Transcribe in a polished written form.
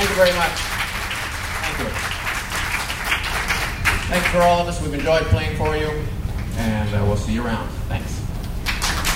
Thank you very much. Thank you. Thanks for all of us. We've enjoyed playing for you, and we'll see you around. Thanks.